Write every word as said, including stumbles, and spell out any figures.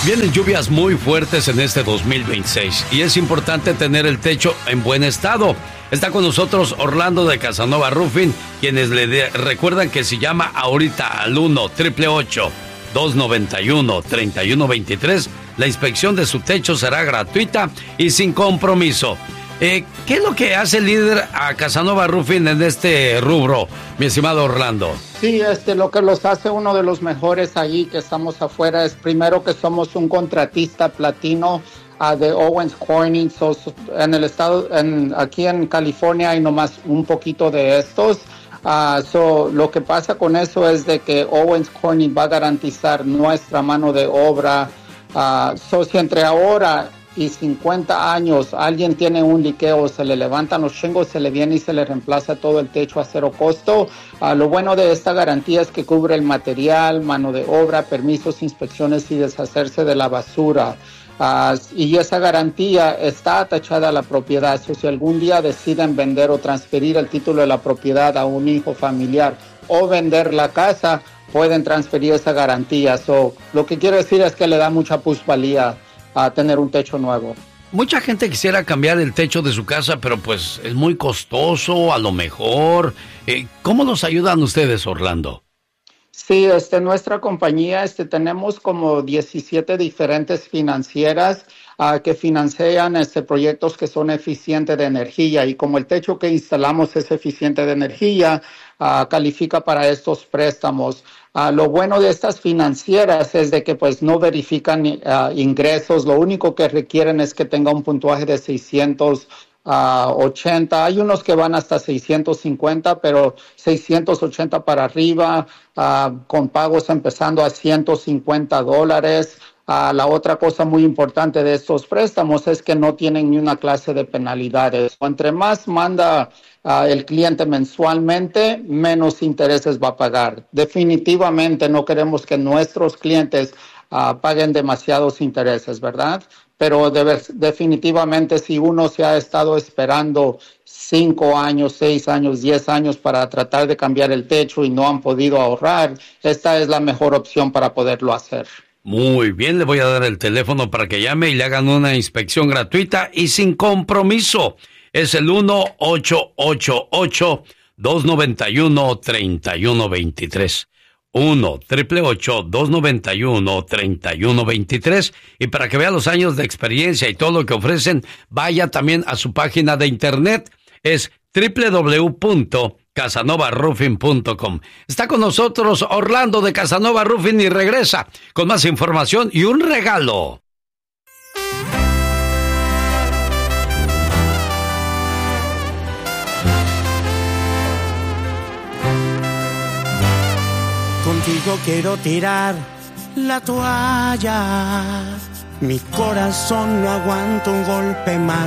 Vienen lluvias muy fuertes en este dos mil veintiséis y es importante tener el techo en buen estado. Está con nosotros Orlando de Casanova Roofing, quienes le de- recuerdan que si llama ahorita al uno, ocho ocho ocho, dos nueve uno, tres uno dos tres, la inspección de su techo será gratuita y sin compromiso. Eh, ¿Qué es lo que hace el líder a Casanova Roofing en este rubro, mi estimado Orlando? Sí, este, lo que los hace uno de los mejores allí que estamos afuera es primero que somos un contratista platino uh, de Owens Corning. So, en el estado, en, aquí en California hay nomás un poquito de estos. Uh, so, lo que pasa con eso es de que Owens Corning va a garantizar nuestra mano de obra. Uh, so, si entre ahora y cincuenta años alguien tiene un liqueo, se le levantan los chingos, se le viene y se le reemplaza todo el techo a cero costo. Uh, lo bueno de esta garantía es que cubre el material, mano de obra, permisos, inspecciones y deshacerse de la basura. Uh, y esa garantía está atachada a la propiedad. So, si algún día deciden vender o transferir el título de la propiedad a un hijo familiar o vender la casa, pueden transferir esa garantía. So, lo que quiero decir es que le da mucha plusvalía a tener un techo nuevo. Mucha gente quisiera cambiar el techo de su casa, pero pues es muy costoso, a lo mejor. Eh, ¿Cómo los ayudan ustedes, Orlando? Sí, este, nuestra compañía, este, tenemos como diecisiete diferentes financieras uh, que financian este, proyectos que son eficientes de energía, y como el techo que instalamos es eficiente de energía, uh, califica para estos préstamos. Uh, lo bueno de estas financieras es de que pues no verifican uh, ingresos, lo único que requieren es que tenga un puntuaje de seiscientos ochenta. Hay unos que van hasta seiscientos cincuenta, pero seiscientos ochenta para arriba, uh, con pagos empezando a ciento cincuenta dólares. Uh, la otra cosa muy importante de estos préstamos es que no tienen ni una clase de penalidades. Entre más manda uh, el cliente mensualmente, menos intereses va a pagar. Definitivamente no queremos que nuestros clientes uh, paguen demasiados intereses, ¿verdad? Pero de, definitivamente si uno se ha estado esperando cinco años, seis años, diez años para tratar de cambiar el techo y no han podido ahorrar, esta es la mejor opción para poderlo hacer. Muy bien, le voy a dar el teléfono para que llame y le hagan una inspección gratuita y sin compromiso. Es el uno, ocho ocho ocho, dos nueve uno, tres uno dos tres. uno, ocho ocho ocho, dos nueve uno, tres uno dos tres. Y para que vea los años de experiencia y todo lo que ofrecen, vaya también a su página de internet. Es doble u doble u doble u punto casanova roofing punto com. Está con nosotros Orlando de Casanova Roofing y regresa con más información y un regalo. Contigo quiero tirar la toalla. Mi corazón no aguanta un golpe más.